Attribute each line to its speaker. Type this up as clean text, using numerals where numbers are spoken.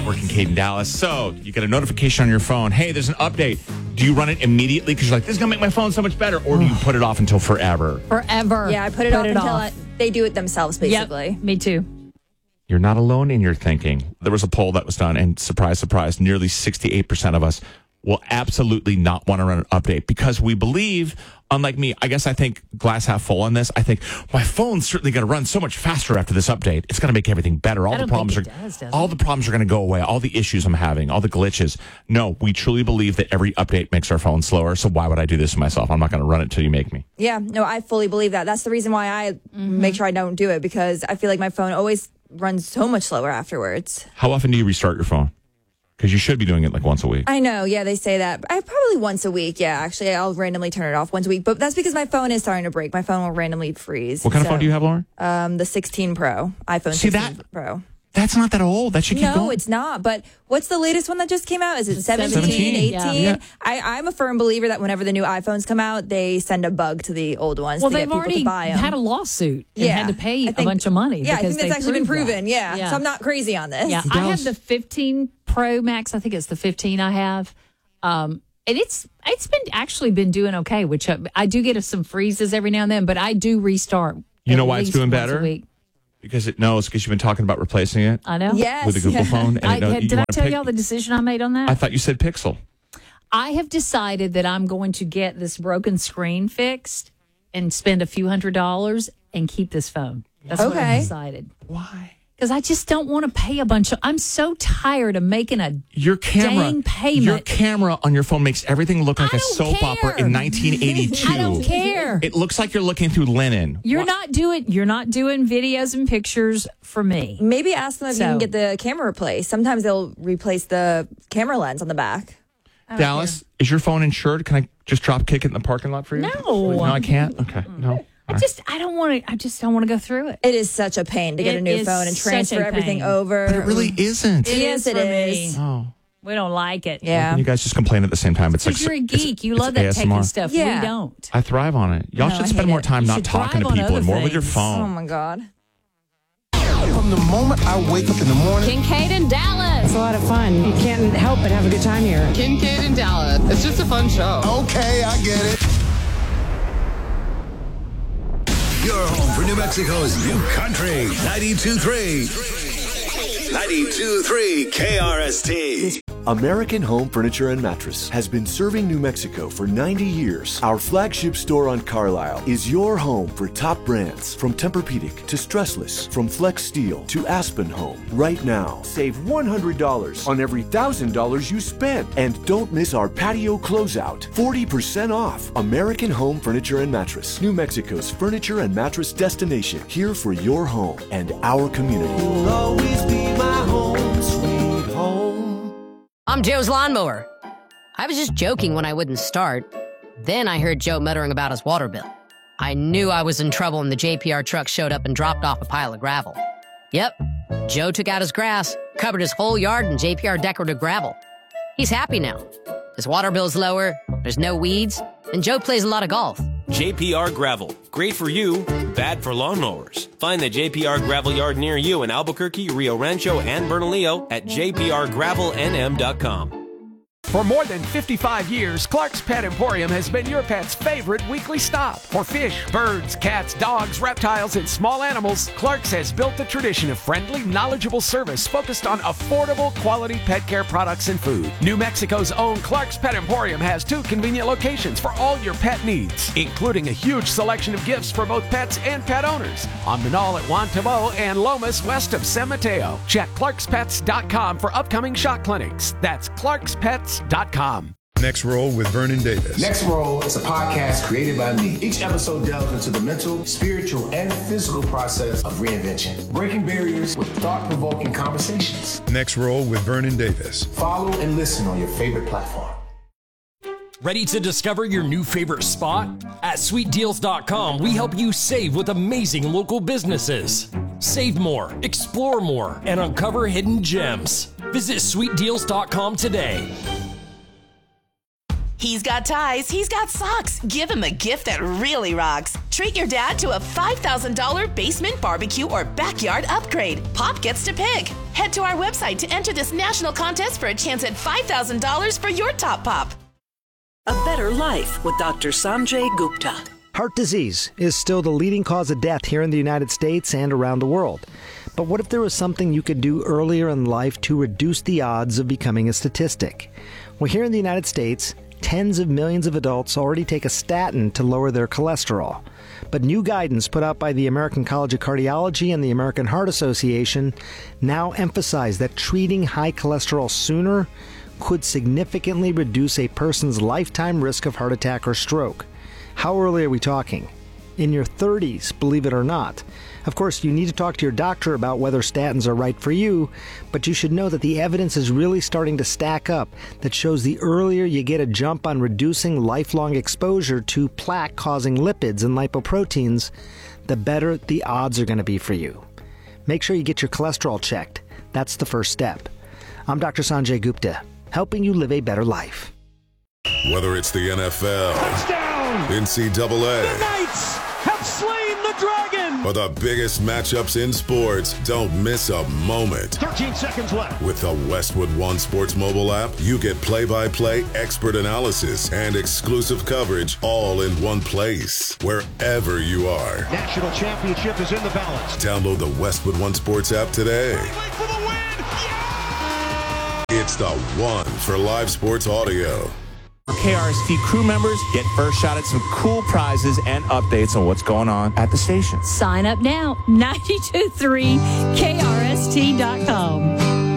Speaker 1: We're Kincaid in Dallas. So you get a notification on your phone. Hey, there's an update. Do you run it immediately because you're like, this is going to make my phone so much better? Or do you put it off until forever?
Speaker 2: Forever.
Speaker 3: Yeah, I put it off until they do it themselves, basically.
Speaker 2: Yep, me too.
Speaker 1: You're not alone in your thinking. There was a poll that was done, and surprise, surprise, nearly 68% of us will absolutely not want to run an update because we believe, unlike me, I guess I think glass half full on this. I think my phone's certainly going to run so much faster after this update. It's going to make everything better. All the problems are going to go away. All the issues I'm having, all the glitches. No, we truly believe that every update makes our phone slower. So why would I do this to myself? I'm not going to run it till you make me.
Speaker 3: Yeah, no, I fully believe that. That's the reason why I make sure I don't do it, because I feel like my phone always runs so much slower afterwards.
Speaker 1: How often do you restart your phone? Because you should be doing it like once a week.
Speaker 3: I know, yeah, they say that. I probably once a week, yeah. Actually, I'll randomly turn it off once a week. But that's because my phone is starting to break. My phone will randomly freeze.
Speaker 1: What kind of phone do you have, Lauren?
Speaker 3: The 16 Pro. iPhone 16 Pro.
Speaker 1: That's not that old. That should keep going.
Speaker 3: No, it's not. But what's the latest one that just came out? Is it 17, 18?
Speaker 2: Yeah.
Speaker 3: I'm a firm believer that whenever the new iPhones come out, they send a bug to the old ones to get
Speaker 2: they've
Speaker 3: people
Speaker 2: already
Speaker 3: to buy them.
Speaker 2: had a lawsuit and had to pay a bunch of money.
Speaker 3: Yeah, I think that's actually been proven.
Speaker 2: That.
Speaker 3: Yeah. So I'm not crazy on this.
Speaker 2: Yeah, I have the 15 Pro Max. I think it's the 15 I have. And it's been doing okay, which I do get some freezes every now and then, but I do restart.
Speaker 1: You know why it's doing better? Because it knows, because you've been talking about replacing it.
Speaker 2: I know.
Speaker 3: Yes.
Speaker 1: With a Google phone. And
Speaker 2: did I tell you all the decision I made on that?
Speaker 1: I thought you said Pixel.
Speaker 2: I have decided that I'm going to get this broken screen fixed and spend a few $100s and keep this phone. That's what I decided.
Speaker 1: Why?
Speaker 2: Because I just don't want to pay a bunch of... I'm so tired of making a dang payment.
Speaker 1: Your camera on your phone makes everything look like a soap opera in 1982.
Speaker 2: I don't care.
Speaker 1: It looks like you're looking through linen.
Speaker 2: You're not doing videos and pictures for me.
Speaker 3: Maybe ask them if you can get the camera replaced. Sometimes they'll replace the camera lens on the back.
Speaker 1: Dallas, is your phone insured? Can I just drop kick it in the parking lot for you?
Speaker 2: No,
Speaker 1: I can't. Okay, no.
Speaker 2: I just don't want to go through it.
Speaker 3: It is such a pain to get a new phone and transfer everything over.
Speaker 1: But it really isn't.
Speaker 3: Yes, it is.
Speaker 1: Oh.
Speaker 2: We don't like it.
Speaker 3: Yeah.
Speaker 1: And you guys just complain at the same time. It's like
Speaker 2: you're a geek. You love that techie stuff.
Speaker 3: Yeah.
Speaker 2: We don't.
Speaker 1: I thrive on it. Y'all should spend more time not talking to people and more with your phone.
Speaker 3: Oh my God.
Speaker 4: From the moment I wake up in the morning.
Speaker 5: Kincaid in Dallas.
Speaker 6: It's a lot of fun. You can't help but have a good time here.
Speaker 7: Kincaid in Dallas. It's just a fun show.
Speaker 4: Okay, I get it.
Speaker 8: You're home for New Mexico's new country. 92.3. 92.3 KRST.
Speaker 9: American Home Furniture and Mattress has been serving New Mexico for 90 years. Our flagship store on Carlisle is your home for top brands, from Tempur-Pedic to Stressless, from Flex Steel to Aspen Home. Right now, save $100 on every $1,000 you spend. And don't miss our patio closeout, 40% off. American Home Furniture and Mattress, New Mexico's furniture and mattress destination, here for your home and our community. You'll always be my home, sweet home.
Speaker 5: I'm Joe's lawnmower. I was just joking when I wouldn't start. Then I heard Joe muttering about his water bill. I knew I was in trouble when the JPR truck showed up and dropped off a pile of gravel. Yep, Joe took out his grass, covered his whole yard in JPR decorative gravel. He's happy now. His water bill's lower, there's no weeds, and Joe plays a lot of golf.
Speaker 10: JPR Gravel. Great for you, bad for lawnmowers. Find the JPR Gravel yard near you in Albuquerque, Rio Rancho, and Bernalillo at jprgravelnm.com.
Speaker 11: For more than 55 years, Clark's Pet Emporium has been your pet's favorite weekly stop. For fish, birds, cats, dogs, reptiles, and small animals, Clark's has built the tradition of friendly, knowledgeable service focused on affordable, quality pet care products and food. New Mexico's own Clark's Pet Emporium has 2 convenient locations for all your pet needs, including a huge selection of gifts for both pets and pet owners. On Manal at Juan Tabo and Lomas west of San Mateo. Check clarkspets.com for upcoming shot clinics. That's clarkspets.com.
Speaker 12: Next Roll with Vernon Davis.
Speaker 13: Next Roll is a podcast created by me. Each episode delves into the mental, spiritual, and physical process of reinvention, breaking barriers with thought-provoking conversations.
Speaker 12: Next Roll with Vernon Davis.
Speaker 13: Follow and listen on your favorite platform.
Speaker 14: Ready to discover your new favorite spot? At sweetdeals.com, we help you save with amazing local businesses. Save more, explore more, and uncover hidden gems. Visit sweetdeals.com today.
Speaker 15: He's got ties, he's got socks. Give him a gift that really rocks. Treat your dad to a $5,000 basement barbecue or backyard upgrade. Pop gets to pick. Head to our website to enter this national contest for a chance at $5,000 for your Top Pop.
Speaker 16: A Better Life with Dr. Sanjay Gupta.
Speaker 17: Heart disease is still the leading cause of death here in the United States and around the world. But what if there was something you could do earlier in life to reduce the odds of becoming a statistic? Well, here in the United States, tens of millions of adults already take a statin to lower their cholesterol. But new guidance put out by the American College of Cardiology and the American Heart Association now emphasize that treating high cholesterol sooner could significantly reduce a person's lifetime risk of heart attack or stroke. How early are we talking? In your 30s, believe it or not. Of course, you need to talk to your doctor about whether statins are right for you, but you should know that the evidence is really starting to stack up that shows the earlier you get a jump on reducing lifelong exposure to plaque-causing lipids and lipoproteins, the better the odds are going to be for you. Make sure you get your cholesterol checked. That's the first step. I'm Dr. Sanjay Gupta, helping you live a better life.
Speaker 18: Whether it's the NFL, touchdown, NCAA,
Speaker 19: the Knights have slain the dragon,
Speaker 18: or the biggest matchups in sports, don't miss a moment.
Speaker 19: 13 seconds left.
Speaker 18: With the Westwood One Sports mobile app, you get play-by-play expert analysis and exclusive coverage all in one place, wherever you are.
Speaker 19: National championship is in the balance.
Speaker 18: Download the Westwood One Sports app today.
Speaker 19: For the win! Yeah!
Speaker 18: It's the one for live sports audio.
Speaker 1: KRST crew members get first shot at some cool prizes and updates on what's going on at the station.
Speaker 2: Sign up now, 923krst.com.